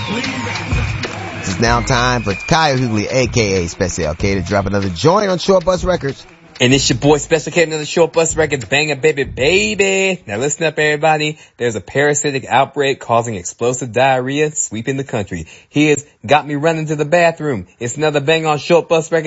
It's now time for Kyle Hughley, a.k.a. Special K, to drop another joint on Short Bus Records. And it's your boy Special K, another Short Bus Records banger, baby. Now listen up, everybody. There's a parasitic outbreak causing explosive diarrhea sweeping the country. Here's Got Me Running to the Bathroom. It's another bang on Short Bus Records.